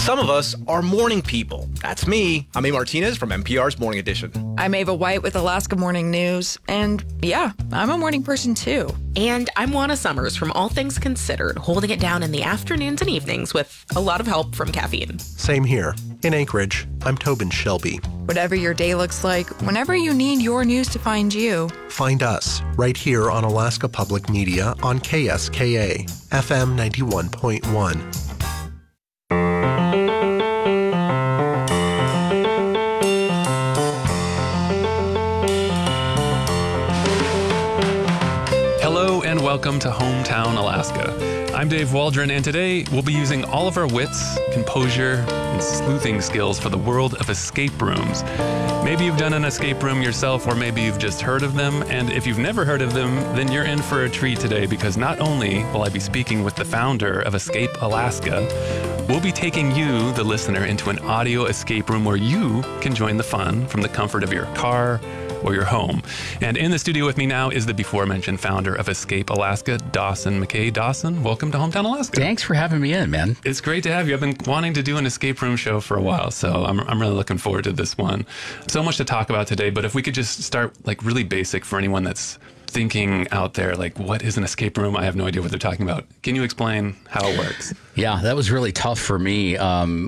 Some of us are morning people. That's me. I'm A. Martinez from NPR's Morning Edition. I'm Ava White with Alaska Morning News. And yeah, I'm a morning person too. And I'm Juana Summers from All Things Considered, holding it down in the afternoons and evenings with a lot of help from caffeine. Same here. In Anchorage, I'm Tobin Shelby. Whatever your day looks like, whenever you need your news to find you, find us right here on Alaska Public Media on KSKA, FM 91.1. Welcome to Hometown, Alaska. I'm Dave Waldron, and today we'll be using all of our wits, composure, and sleuthing skills for the world of escape rooms. Maybe you've done an escape room yourself, or maybe you've just heard of them, and if you've never heard of them, then you're in for a treat today, because not only will I be speaking with the founder of Escape Alaska, we'll be taking you, the listener, into an audio escape room where you can join the fun from the comfort of your car or your home. And in the studio with me now is the before-mentioned founder of Escape Alaska, Dawson McKay. Dawson, welcome to Hometown, Alaska. Thanks for having me in, man. It's great to have you. I've been wanting to do an escape room show for a while, so I'm really looking forward to this one. So much to talk about today, but if we could just start like really basic for anyone that's thinking out there, like, what is an escape room? I have no idea what they're talking about. Can you explain how it works? Yeah, that was really tough for me.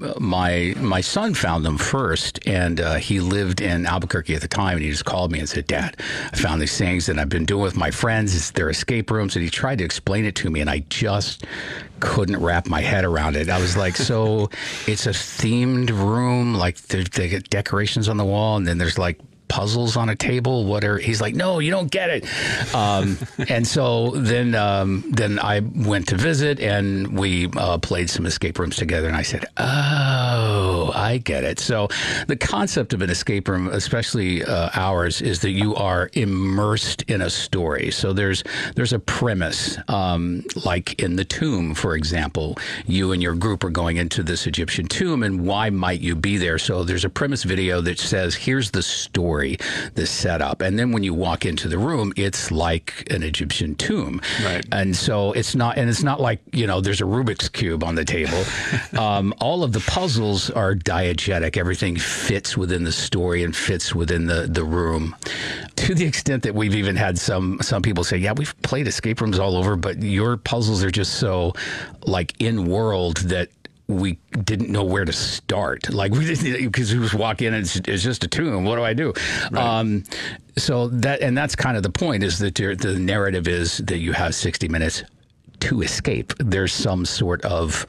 My son found them first, and he lived in Albuquerque at the time, and he just called me and said, Dad, I found these things that I've been doing with my friends. They're escape rooms, and he tried to explain it to me, and I just couldn't wrap my head around it. I was like, so it's a themed room, like they get decorations on the wall, and then there's like puzzles on a table. He's like, no, you don't get it. And so then I went to visit, and we played some escape rooms together, and I said, oh, I get it. So the concept of an escape room, especially ours, is that you are immersed in a story. So there's a premise, like in The Tomb, for example. You and your group are going into this Egyptian tomb, and why might you be there? So there's a premise video that says, here's the story, the setup. And then when you walk into the room, it's like an Egyptian tomb. Right. And so it's not like, there's a Rubik's Cube on the table. All of the puzzles are diegetic. Everything fits within the story and fits within the room. To the extent that we've even had some people say, yeah, we've played escape rooms all over, but your puzzles are just so like in world that we didn't know where to start. Like, we didn't, because we just walk in and it's just a tomb. What do I do? Right. So that's kind of the point, is that the narrative is that you have 60 minutes to escape. There's some sort of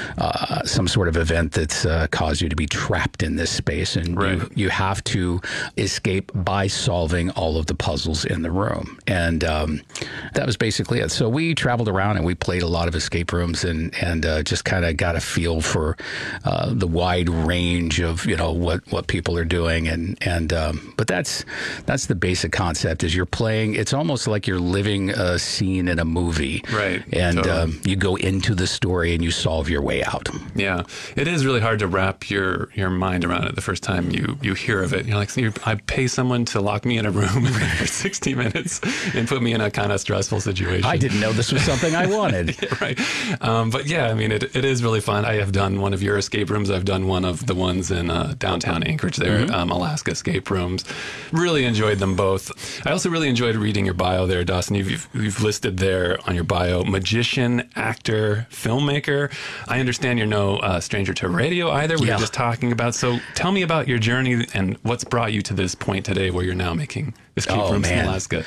event that's caused you to be trapped in this space, and right. you have to escape by solving all of the puzzles in the room. And that was basically it. So we traveled around and we played a lot of escape rooms, and just kind of got a feel for the wide range of what people are doing, but that's the basic concept. Is you're playing. It's almost like you're living a scene in a movie, right? And totally. You go into the story and you solve your way out. Yeah, it is really hard to wrap your mind around it the first time you hear of it. You're like, I pay someone to lock me in a room for 60 minutes and put me in a kind of stressful situation. I didn't know this was something I wanted. Yeah, right. But yeah, I mean, it is really fun. I have done one of your escape rooms. I've done one of the ones in downtown Anchorage there, Alaska escape rooms. Really enjoyed them both. I also really enjoyed reading your bio there, Dawson. You've listed there on your bio, magician, actor, filmmaker. I understand you're no stranger to radio either. We were just talking about. So tell me about your journey and what's brought you to this point today where you're now making escape rooms in Alaska.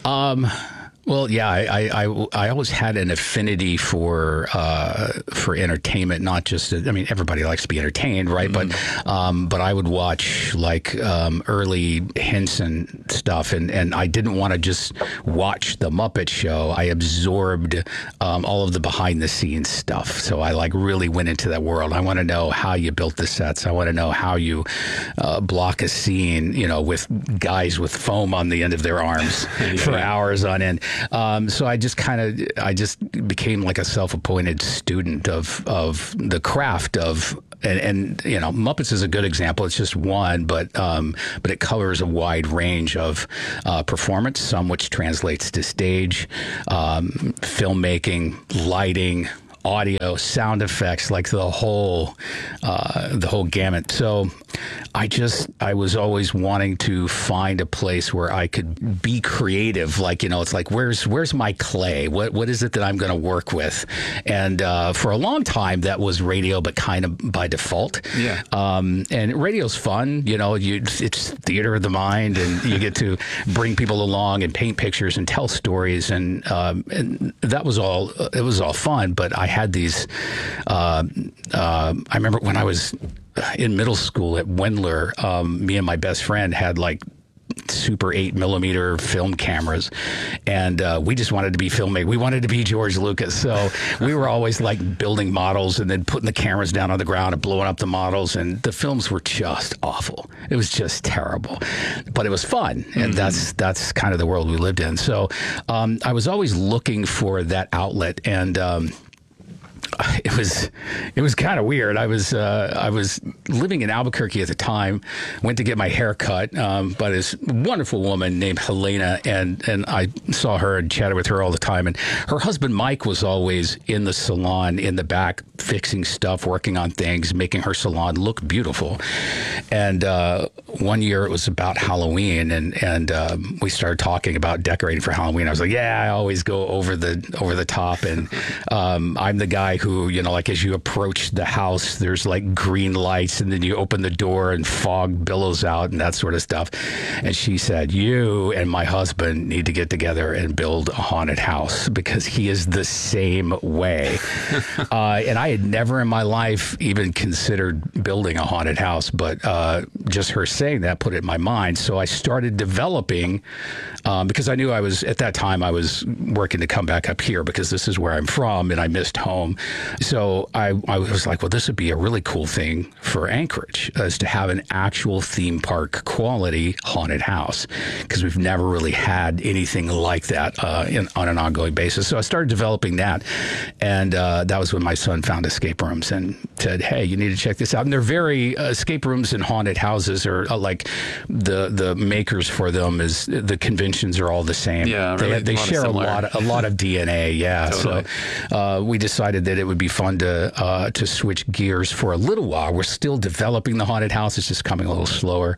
Well, yeah, I always had an affinity for entertainment, not just, everybody likes to be entertained, right? Mm-hmm. But I would watch like early Henson stuff, and I didn't want to just watch the Muppet Show. I absorbed all of the behind the scenes stuff. So I like really went into that world. I want to know how you built the sets. I want to know how you block a scene, with guys with foam on the end of their arms for hours on end. So I just became like a self-appointed student of the craft of, and Muppets is a good example. It's just one, but it covers a wide range of performance, some which translates to stage, filmmaking, lighting, audio, sound effects, like the whole gamut. So I was always wanting to find a place where I could be creative. Like, it's like, where's my clay? What is it that I'm going to work with? And for a long time, that was radio, but kind of by default. Yeah. And radio's fun. It's theater of the mind, and you get to bring people along and paint pictures and tell stories, and that was all. It was all fun. But I had these. I remember when I was in middle school at Wendler, me and my best friend had like super 8mm film cameras, and we just wanted to be filmmakers. We wanted to be George Lucas, so we were always like building models and then putting the cameras down on the ground and blowing up the models, and the films were just awful. It was just terrible, but it was fun, and that's kind of the world we lived in. So I was always looking for that outlet, and it was kind of weird. I was living in Albuquerque at the time. Went to get my hair cut by this wonderful woman named Helena, and I saw her and chatted with her all the time. And her husband Mike was always in the salon in the back, fixing stuff, working on things, making her salon look beautiful. And one year it was about Halloween, and we started talking about decorating for Halloween. I was like, yeah, I always go over the top, and I'm the guy who, like as you approach the house, there's like green lights, and then you open the door and fog billows out and that sort of stuff. And she said, you and my husband need to get together and build a haunted house, because he is the same way. And I had never in my life even considered building a haunted house, but just her saying that put it in my mind. So I started developing, because I knew at that time I was working to come back up here because this is where I'm from and I missed home. So I was like, well, this would be a really cool thing for Anchorage, is to have an actual theme park quality haunted house, because we've never really had anything like that on an ongoing basis. So I started developing that, and that was when my son found escape rooms and said, hey, you need to check this out. And they're very escape rooms and haunted houses are like the makers for them is the conventions are all the same. Yeah, really, they share a lot of DNA. Yeah. Totally. So we decided that it would be fun to switch gears for a little while. We're still developing the haunted house. It's just coming a little slower.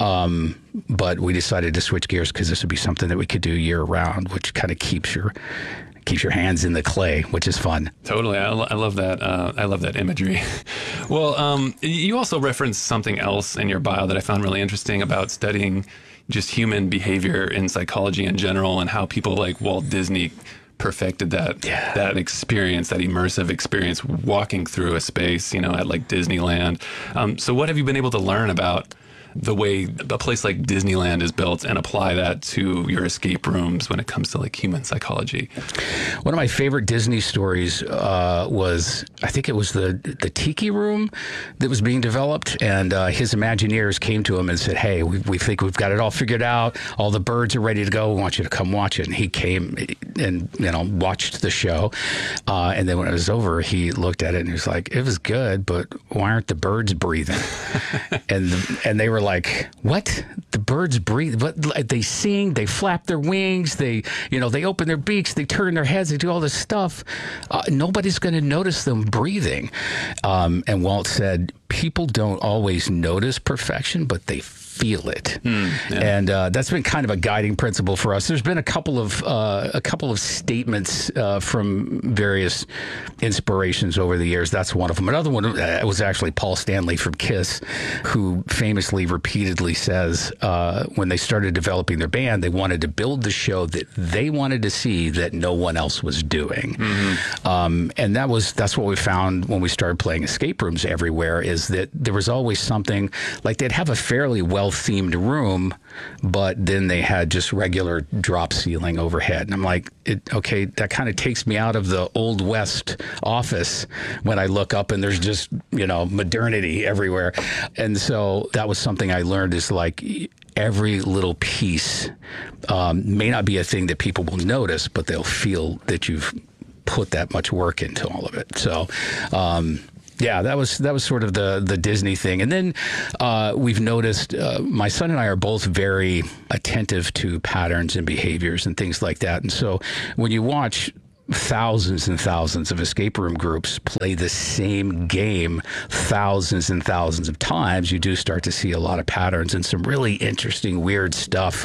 But we decided to switch gears because this would be something that we could do year round, which kind of keeps your hands in the clay, which is fun. Totally. I love that. I love that imagery. Well, you also referenced something else in your bio that I found really interesting about studying just human behavior in psychology in general, and how people like Walt Disney perfected that experience, that immersive experience, walking through a space, at like Disneyland. So what have you been able to learn about the way a place like Disneyland is built and apply that to your escape rooms when it comes to like human psychology? One of my favorite Disney stories was, I think it was the Tiki Room that was being developed, and his Imagineers came to him and said, hey, we think we've got it all figured out. All the birds are ready to go. We want you to come watch it. And he came and, watched the show. And then when it was over, he looked at it and he was like, it was good, but why aren't the birds breathing? and they were like, what? The birds breathe? What? They sing, they flap their wings, they open their beaks, they turn their heads, they do all this stuff. Nobody's going to notice them breathing. And Walt said, people don't always notice perfection, but they feel it. And that's been kind of a guiding principle for us. There's been a couple of statements from various inspirations over the years. That's one of them. Another one was actually Paul Stanley from KISS, who famously repeatedly says when they started developing their band, they wanted to build the show that they wanted to see that no one else was doing. And that's what we found when we started playing escape rooms everywhere, is that there was always something, like they'd have a fairly well-themed room, but then they had just regular drop ceiling overhead. And I'm like, okay, that kind of takes me out of the Old West office when I look up and there's just, modernity everywhere. And so that was something I learned, is like every little piece may not be a thing that people will notice, but they'll feel that you've put that much work into all of it. So, yeah, that was sort of the Disney thing. And then we've noticed, my son and I are both very attentive to patterns and behaviors and things like that. And so when you watch thousands and thousands of escape room groups play the same game thousands and thousands of times, you do start to see a lot of patterns and some really interesting, weird stuff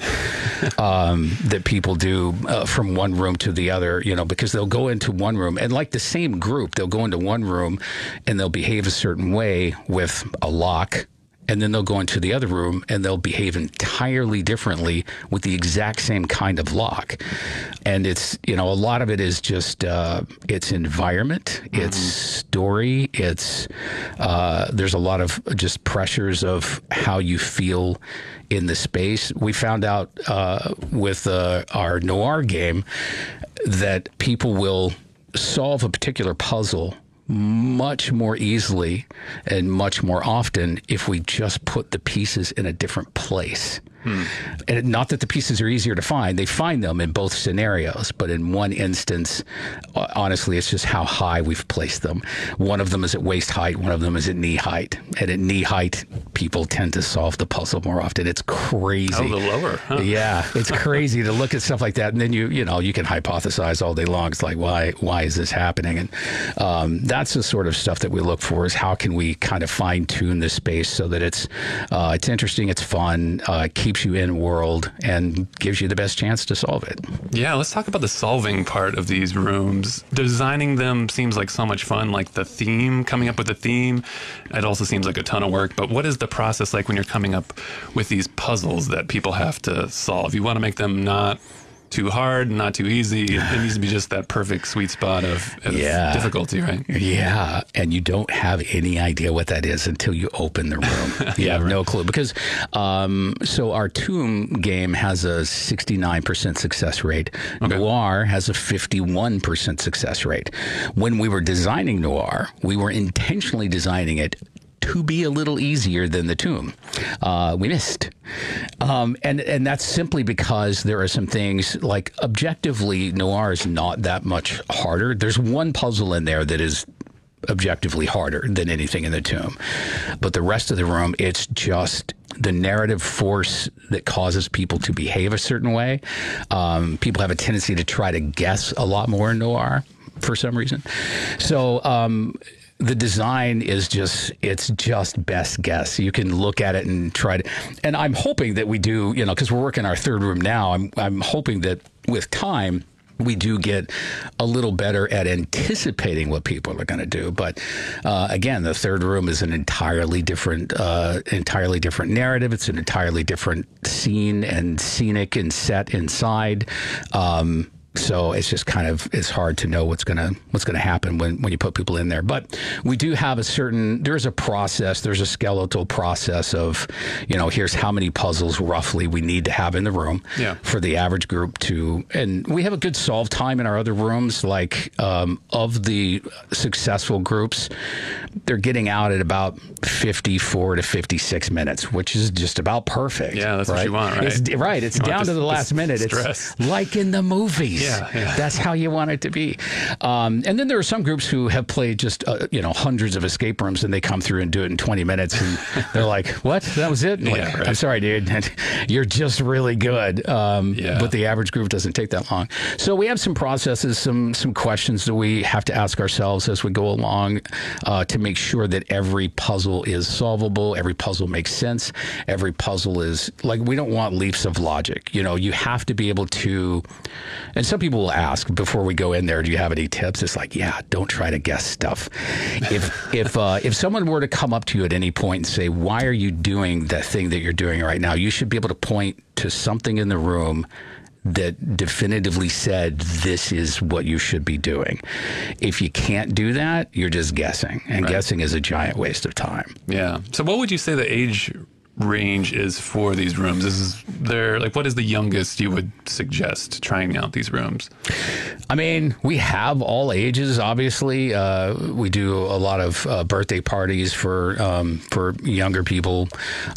that people do from one room to the other, because they'll go into one room and like the same group, they'll go into one room and they'll behave a certain way with a lock. And then they'll go into the other room and they'll behave entirely differently with the exact same kind of lock. And it's, a lot of it is just, it's environment, it's story, it's, there's a lot of just pressures of how you feel in the space. We found out with our noir game that people will solve a particular puzzle much more easily and much more often if we just put the pieces in a different place. And not that the pieces are easier to find. They find them in both scenarios, but in one instance, honestly, it's just how high we've placed them. One of them is at waist height, one of them is at knee height. And at knee height, people tend to solve the puzzle more often. It's crazy. Oh, the lower. Huh? Yeah, it's crazy to look at stuff like that. And then you can hypothesize all day long. It's like, why is this happening? And that's the sort of stuff that we look for, is how can we kind of fine tune this space so that it's interesting, it's fun, keeps you in world, and gives you the best chance to solve it. Yeah, let's talk about the solving part of these rooms. Designing them seems like so much fun, like the theme, coming up with the theme. It also seems like a ton of work, but what is the process like when you're coming up with these puzzles that people have to solve? You want to make them not too hard, not too easy. It needs to be just that perfect sweet spot of difficulty, right? Yeah, and you don't have any idea what that is until you open the room. You have no clue. Because, so our Tomb game has a 69% success rate. Okay. Noir has a 51% success rate. When we were designing Noir, we were intentionally designing it to be a little easier than the Tomb. We missed. And that's simply because there are some things, like objectively, Noir is not that much harder. There's one puzzle in there that is objectively harder than anything in the Tomb. But the rest of the room, it's just the narrative force that causes people to behave a certain way. People have a tendency to try to guess a lot more in Noir for some reason. So, the design is it's just best guess. You can look at it and try to, and I'm hoping that we do, because we're working our third room now, I'm hoping that with time, we do get a little better at anticipating what people are going to do. But again, the third room is an entirely different narrative. It's an entirely different scene and scenic and set inside. So it's just it's hard to know what's gonna happen when you put people in there. But we do have there's a process, there's a skeletal process of, here's how many puzzles roughly we need to have in the room for the average group and we have a good solve time in our other rooms. Like of the successful groups, they're getting out at about 54 to 56 minutes, which is just about perfect. Yeah, that's what you want, right? It's down to the last minute. Stress. It's like in the movies. Yeah. That's how you want it to be. And then there are some groups who have played just, hundreds of escape rooms, and they come through and do it in 20 minutes. And they're like, what? That was it? Right. I'm sorry, dude. You're just really good. But the average group doesn't take that long. So we have some processes, some questions that we have to ask ourselves as we go along to make sure that every puzzle is solvable. Every puzzle makes sense. Every puzzle is, we don't want leaps of logic. You have to be able to, and some people will ask before we go in there, do you have any tips? It's like, don't try to guess stuff. If someone were to come up to you at any point and say, why are you doing that thing that you're doing right now? You should be able to point to something in the room that definitively said, this is what you should be doing. If you can't do that, you're just guessing. And guessing is a giant waste of time. Yeah. So what would you say the age range is for these rooms? What is the youngest you would suggest trying out these rooms? I mean, we have all ages, obviously. We do a lot of birthday parties for younger people.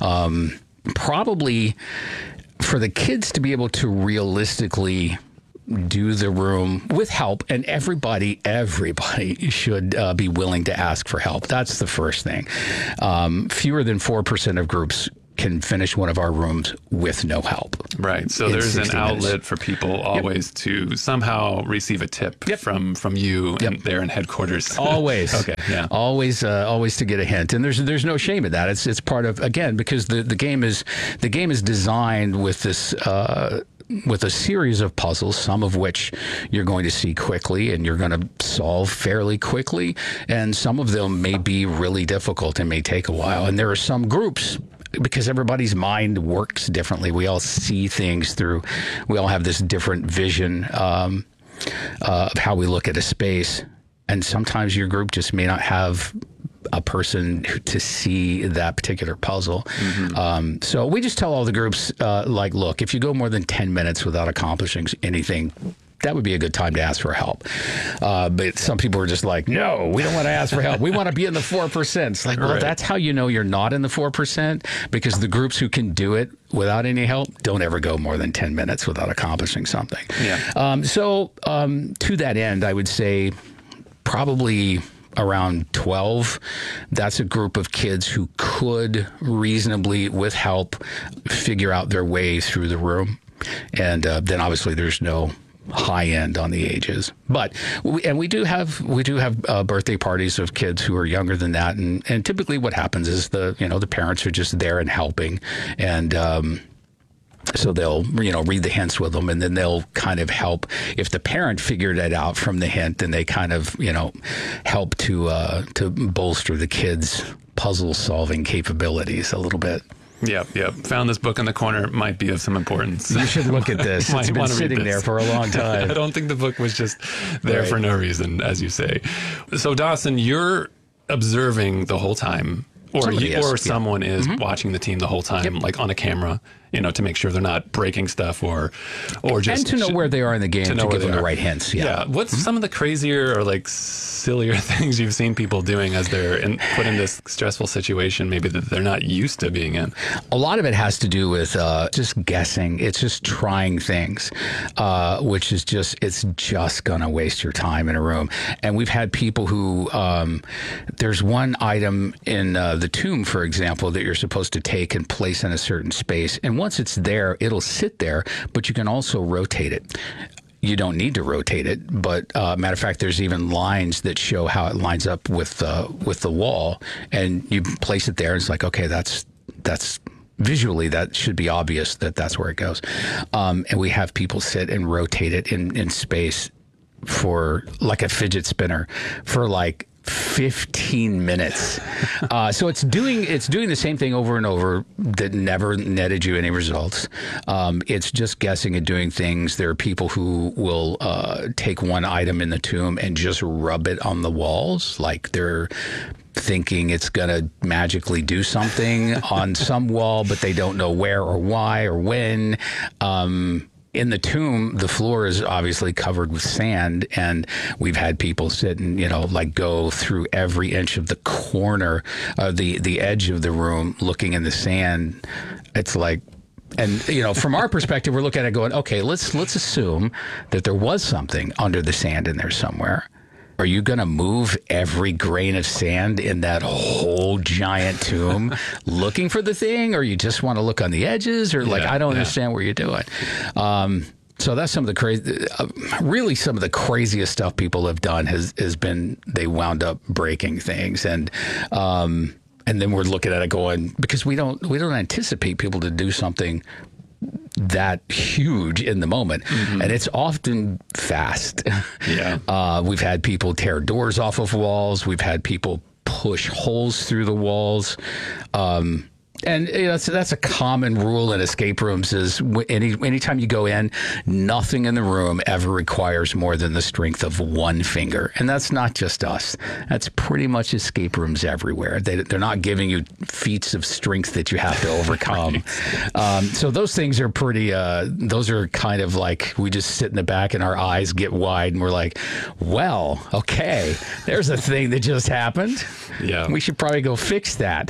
Probably for the kids to be able to realistically do the room with help, and everybody should be willing to ask for help. That's the first thing. Fewer than 4% of groups can finish one of our rooms with no help. Right. So in there's an 60 outlet minutes. for people always to somehow receive a tip from you and there in headquarters. Always. Okay. Yeah. Always to get a hint. And there's no shame in that. It's part of, again, because the game is designed with this with a series of puzzles, some of which you're going to see quickly and you're going to solve fairly quickly, and some of them may be really difficult and may take a while. And there are some groups, because everybody's mind works differently. We all see things we all have this different vision of how we look at a space. And sometimes your group just may not have a person to see that particular puzzle. So we just tell all the groups, look, if you go more than 10 minutes without accomplishing anything, that would be a good time to ask for help. But some people are just like, no, we don't want to ask for help. We want to be in the 4%. It's like, well, that's how you know you're not in the 4%, because the groups who can do it without any help don't ever go more than 10 minutes without accomplishing something. Yeah. To that end, I would say probably around 12, that's a group of kids who could reasonably, with help, figure out their way through the room. And then obviously there's no high end on the ages, but we do have birthday parties of kids who are younger than that, and typically what happens is the parents are just there and helping, and so they'll read the hints with them, and then they'll kind of help. If the parent figured it out from the hint, then they kind of help to bolster the kids' puzzle solving capabilities a little bit. Yep. Found this book in the corner. Might be of some importance. You should look at this. It's been sitting there for a long time. I don't think the book was just there for no reason, as you say. So, Dawson, you're observing the whole time, or someone is watching the team the whole time, like on a camera, to make sure they're not breaking stuff or just... And to know where they are in the game, to give them the right hints. Yeah. What's some of the crazier or sillier things you've seen people doing as they're put in this stressful situation, maybe that they're not used to being in? A lot of it has to do with just guessing. It's just trying things, which is it's just going to waste your time in a room. And we've had people who, there's one item in the tomb, for example, that you're supposed to take and place in a certain space. And once it's there, it'll sit there, but you can also rotate it. You don't need to rotate it, but matter of fact, there's even lines that show how it lines up with the wall, and you place it there. And it's like, okay, that's visually that should be obvious that's where it goes. And we have people sit and rotate it in space for like a fidget spinner for 15 minutes. So it's doing the same thing over and over that never netted you any results. It's just guessing and doing things. There are people who will take one item in the tomb and just rub it on the walls, like they're thinking it's going to magically do something on some wall, but they don't know where or why or when. In the tomb, the floor is obviously covered with sand, and we've had people sit and, go through every inch of the corner, the edge of the room, looking in the sand. It's like, and, from our perspective, we're looking at it going, okay, let's assume that there was something under the sand in there somewhere. Are you going to move every grain of sand in that whole giant tomb looking for the thing, or you just want to look on the edges, or I don't understand what you're doing. So that's some of the really some of the craziest stuff people have done has been they wound up breaking things, and then we're looking at it going, because we don't anticipate people to do something that huge in the moment, and it's often fast. We've had people tear doors off of walls. We've had people push holes through the walls. And that's a common rule in escape rooms is anytime you go in, nothing in the room ever requires more than the strength of one finger. And that's not just us. That's pretty much escape rooms everywhere. They're not giving you feats of strength that you have to overcome. So those things are pretty, those are kind of like we just sit in the back and our eyes get wide and we're like, well, okay, there's a thing that just happened. Yeah. We should probably go fix that.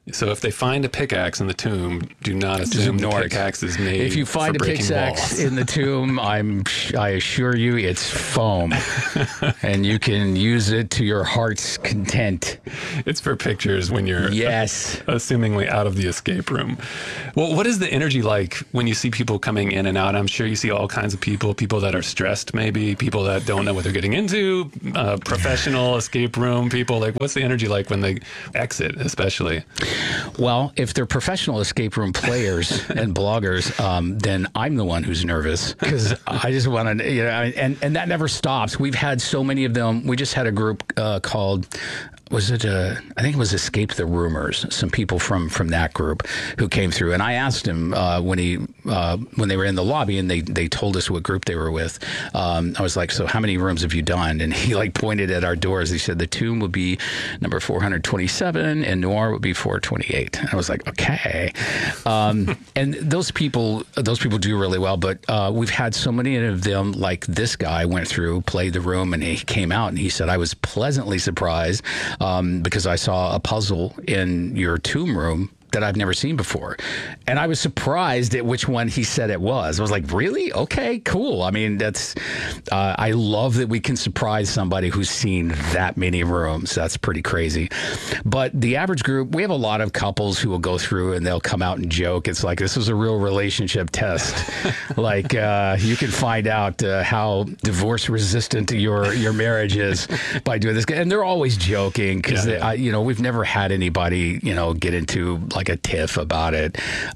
So if they find a pickaxe in the tomb, do not assume the pickaxe is made. If you find a pickaxe in the tomb, I assure you it's foam, and you can use it to your heart's content. It's for pictures when you're assumingly out of the escape room. Well, what is the energy like when you see people coming in and out? I'm sure you see all kinds of people that are stressed, maybe people that don't know what they're getting into, professional escape room people. Like, what's the energy like when they exit, especially? Well, if they're professional escape room players and bloggers, then I'm the one who's nervous because I just want to, and that never stops. We've had so many of them. We just had a group called, I think it was Escape the Rumors. Some people from that group who came through, and I asked him when they were in the lobby and they told us what group they were with. I was like, so how many rooms have you done? And he pointed at our doors. He said the tomb would be number 427 and Noir would be 428. And I was like, okay. And those people do really well, but we've had so many of them. Like this guy went through, played the room, and he came out and he said, I was pleasantly surprised. Because I saw a puzzle in your tomb room that I've never seen before. And I was surprised at which one he said it was. I was like, really? Okay, cool. I mean, I love that we can surprise somebody who's seen that many rooms. That's pretty crazy. But the average group, we have a lot of couples who will go through and they'll come out and joke. It's like, this is a real relationship test. Like, you can find out how divorce resistant your marriage is by doing this. And they're always joking because, we've never had anybody, get into like a tiff about it.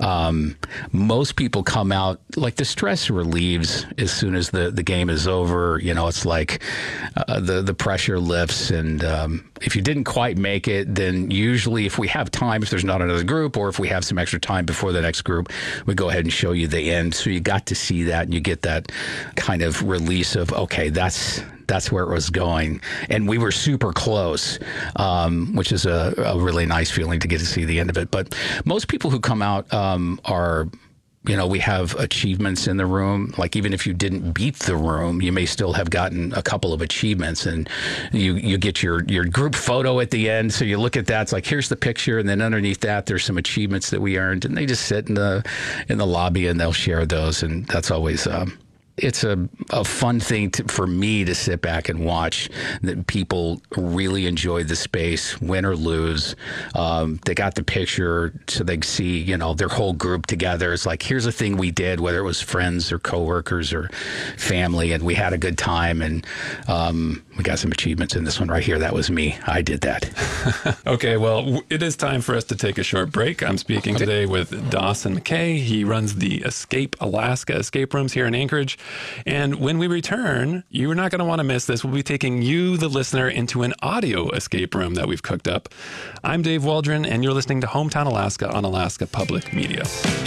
Most people come out, like the stress relieves as soon as the game is over. It's like the pressure lifts. And if you didn't quite make it, then usually if we have time, if there's not another group or if we have some extra time before the next group, we go ahead and show you the end. So you got to see that and you get that kind of release of, okay, that's where it was going. And we were super close, which is a really nice feeling to get to see the end of it. But most people who come out are, we have achievements in the room. Like even if you didn't beat the room, you may still have gotten a couple of achievements, and you get your group photo at the end. So you look at that, it's like, here's the picture. And then underneath that, there's some achievements that we earned, and they just sit in the lobby and they'll share those. And that's always, it's a fun thing for me to sit back and watch that people really enjoyed the space, win or lose. They got the picture so they see, their whole group together. It's like, here's a thing we did, whether it was friends or coworkers or family, and we had a good time. And we got some achievements in this one right here. That was me. I did that. Okay, well, it is time for us to take a short break. I'm speaking today with Dawson McKay. He runs the Escape Alaska escape rooms here in Anchorage. And when we return, you're not going to want to miss this. We'll be taking you, the listener, into an audio escape room that we've cooked up. I'm Dave Waldron, and you're listening to Hometown Alaska on Alaska Public Media.